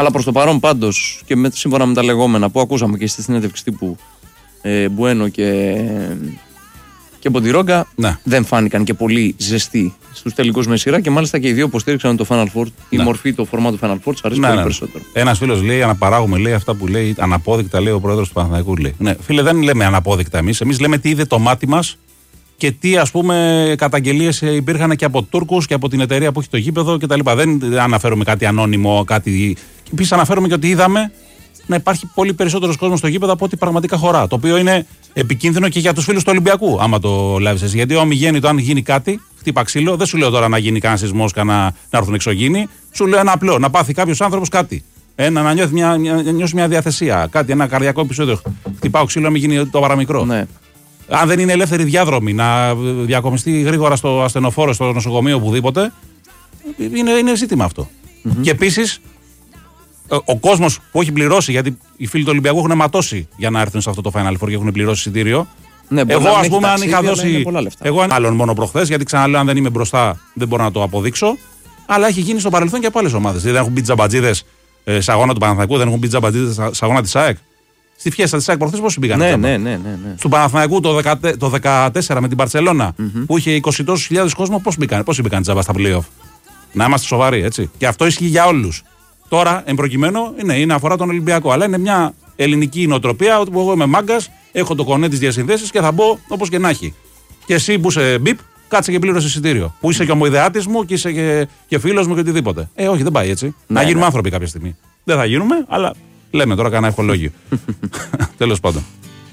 Αλλά προς το παρόν πάντως και σύμφωνα με τα λεγόμενα που ακούσαμε και στη συνέντευξη τύπου Μπουένο και Μποντιρόγκα, δεν φάνηκαν και πολύ ζεστοί στους τελικούς με σειρά και μάλιστα και οι δύο υποστήριξαν το Final Four. Η μορφή, το φορμά του Final Four τους αρέσει πολύ περισσότερο. Ένας φίλος λέει, αναπαράγουμε, λέει αυτά που λέει, αναπόδεικτα, λέει ο πρόεδρος του Παναθηναϊκού. Λέει. Ναι, φίλε, δεν λέμε αναπόδεικτα εμείς. Εμείς λέμε τι είδε το μάτι μας και τι, ας πούμε, καταγγελίες υπήρχαν και από Τούρκους και από την εταιρεία που έχει το γήπεδο κτλ. Δεν αναφέρουμε κάτι ανώνυμο, κάτι. Επίσης, αναφέρουμε και ότι είδαμε να υπάρχει πολύ περισσότερος κόσμος στο γήπεδο από ό,τι πραγματικά χωρά. Το οποίο είναι επικίνδυνο και για τους φίλους του Ολυμπιακού, άμα το λάβεις εσύ. Γιατί ο αμυγέννητο, αν γίνει κάτι, χτύπα ξύλο, δεν σου λέω τώρα να γίνει κανένα σεισμός, να έρθουν εξωγήινοι. Σου λέω ένα απλό, να πάθει κάποιος άνθρωπος κάτι. Να νιώσει μια διαθεσία, κάτι, ένα καρδιακό επεισόδιο. Χτυπάω ξύλο, να μην γίνει το παραμικρό. Ναι. Αν δεν είναι ελεύθερη διάδρομη, να διακομιστεί γρήγορα στο ασθενοφόρο, στο νοσοκομείο, οπουδήποτε, είναι ζήτημα αυτό. Και επίσης, ο κόσμος που έχει πληρώσει, γιατί οι φίλοι του Ολυμπιακού έχουν ματώσει για να έρθουν σε αυτό το Final Four και έχουν πληρώσει εισιτήριο. Ναι, εγώ, ας πούμε, αν είχα δώσει. Εγώ, άλλον μόνο προχθές, γιατί ξαναλέω, αν δεν είμαι μπροστά, δεν μπορώ να το αποδείξω. Αλλά έχει γίνει στο παρελθόν και από άλλες ομάδες. Δεν έχουν μπει τζαμπατζίδες σε αγώνα του Παναθηναϊκού, δεν έχουν μπει τζαμπατζίδες σε αγώνα της ΑΕΚ. Στη φιέστα της ΑΕΚ προχθές πώς μπήκαν? Ναι. Του Παναθηναϊκού το 2014 με την Μπαρσελόνα, που είχε 20 τόσους χιλιάδες κόσμο, πώς μπήκαν τζαμπά στα playoff? Να είμαστε σοβαροί, έτσι. Και αυτό ισχύει για όλους. Τώρα, εν προκειμένου, είναι αφορά τον Ολυμπιακό. Αλλά είναι μια ελληνική νοοτροπία ότι εγώ είμαι μάγκας, έχω το κονέ της διασυνδέσεις και θα μπω όπως και να έχει. Και εσύ που είσαι μπιπ, κάτσε και πλήρωσε εισιτήριο. Που είσαι και ομοειδεάτης μου και είσαι και φίλος μου και οτιδήποτε. Όχι, δεν πάει έτσι. Να γίνουμε άνθρωποι κάποια στιγμή. Δεν θα γίνουμε, αλλά λέμε τώρα κανένα ευχολόγιο. Τέλος πάντων.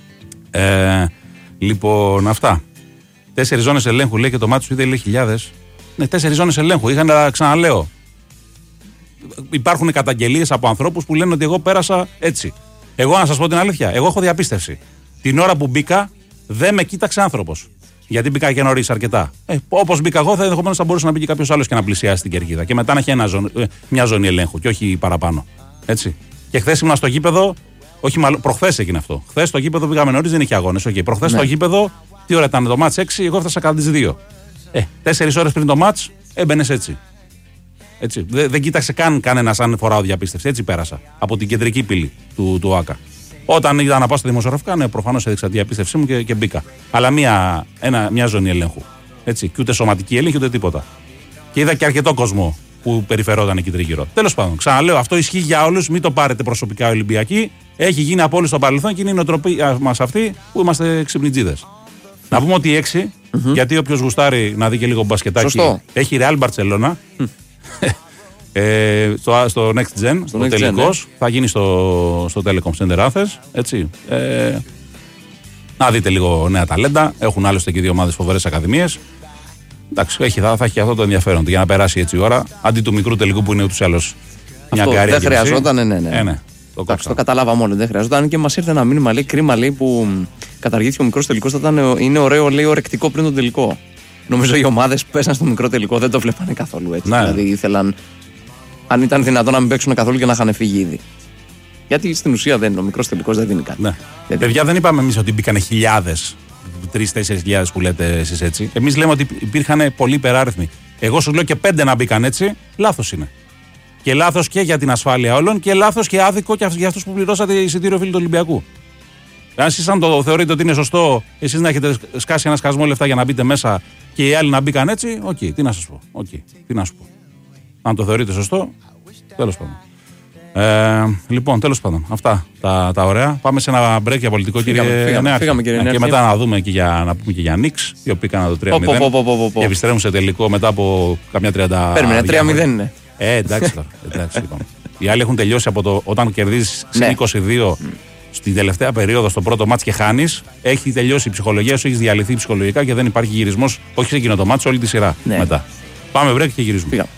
Λοιπόν, αυτά. 4 ζώνες ελέγχου λέει και το μάτι σου είδε λέει χιλιάδες. Ναι, 4 ζώνες ελέγχου. Είχαν, ξαναλέω. Υπάρχουν καταγγελίες από ανθρώπους που λένε ότι εγώ πέρασα έτσι. Εγώ να σας πω την αλήθεια, εγώ έχω διαπίστευση. Την ώρα που μπήκα, δεν με κοίταξε άνθρωπος. Γιατί μπήκα και νωρίς αρκετά. Όπως μπήκα εγώ, ενδεχομένως θα μπορούσε να μπει και κάποιος άλλος και να πλησιάσει την κερκίδα. Και μετά να έχει μια ζώνη ελέγχου και όχι παραπάνω. Έτσι. Και χθες ήμουν στο γήπεδο, προχθές έγινε αυτό. Χθες στο γήπεδο πήγαμε νωρίς, δεν είχε αγώνες. Προχθές στο γήπεδο, τι ώρα ήταν το μάτς 6, εγώ έφτασα κατά τις 2. 4 ώρες πριν το μάτς έμπαινες έτσι. Έτσι. Δεν κοίταξε κανένας αν φοράω διαπίστευση. Έτσι πέρασα από την κεντρική πύλη του ΆΚΑ. Όταν είδα να πάω στα δημοσιογραφικά, προφανώς έδειξα τη διαπίστευσή μου και μπήκα. Αλλά μια ζώνη ελέγχου. Έτσι. Και ούτε σωματική έλεγχη ούτε τίποτα. Και είδα και αρκετό κόσμο που περιφερόταν εκεί τριγύρω. Τέλος πάντων, ξαναλέω, αυτό ισχύει για όλους. Μην το πάρετε προσωπικά οι Ολυμπιακοί. Έχει γίνει από όλους στο παρελθόν και είναι η νοοτροπία μας αυτή που είμαστε ξυπνιτζίδες. Να πούμε ότι 6, γιατί όποιος γουστάρει να δει και λίγο μπασκετάκι, σωστό. Έχει Real Barcelona. Στο Next Gen, ο τελικός, θα γίνει στο Telecom Center Athens, έτσι. Να δείτε λίγο νέα ταλέντα, έχουν άλλωστε και 2 ομάδες φοβερές ακαδημίες. Εντάξει, θα έχει αυτό το ενδιαφέρον για να περάσει έτσι η ώρα, αντί του μικρού τελικού που είναι ούτως ή άλλως μια καρία. Δεν χρειαζόταν, ναι. Το καταλάβαμε όλοι, δεν χρειαζόταν και μας ήρθε ένα μήνυμα, λέει, κρίμα, λέει, που καταργήθηκε ο μικρός τελικός, είναι ωραίο, λέει, ορεκτικό πριν τον τελικό. Νομίζω οι ομάδες που πέσαν στο μικρό τελικό δεν το βλέπανε καθόλου έτσι. Ναι. Δηλαδή ήθελαν, αν ήταν δυνατόν, να μην παίξουν καθόλου και να είχαν φύγει ήδη. Γιατί στην ουσία ο μικρός τελικός δεν δίνει κάτι. Ναι. Παιδιά, δεν είπαμε εμείς ότι μπήκαν χιλιάδες, 3-4 χιλιάδες που λέτε εσείς έτσι. Εμείς λέμε ότι υπήρχαν πολλοί υπεράριθμοι. Εγώ σου λέω και 5 να μπήκαν έτσι, λάθος είναι. Και λάθος και για την ασφάλεια όλων και λάθος και άδικο και για αυτούς που πληρώσατε εισιτήριο φίλου του Ολυμπιακού. Αν εσείς αν το θεωρείτε ότι είναι σωστό, εσείς να έχετε σκάσει ένα σκασμό λεφτά για να μπείτε μέσα και οι άλλοι να μπήκαν έτσι, τι να σας πω. Τι να σου πω. Αν το θεωρείτε σωστό, τέλος πάντων. Λοιπόν, τέλος πάντων, αυτά τα ωραία. Πάμε σε ένα break για πολιτικό, κύριε Νέα. Και μετά να δούμε και να πούμε και για Νίξ, οι οποίοι έκαναν το 3-0. Και επιστρέφουν σε τελικό μετά από καμιά 30. Πέρμενε, 3-0 είναι. Εντάξει τώρα. Λοιπόν. Οι άλλοι έχουν τελειώσει από όταν κερδίζεις συν 22 στην τελευταία περίοδο στο πρώτο μάτς και χάνεις. Έχει τελειώσει η ψυχολογία σου, έχεις διαλυθεί ψυχολογικά και δεν υπάρχει γυρισμός, όχι σε εκείνο το μάτς, όλη τη σειρά μετά. Πάμε break και γυρίζουμε.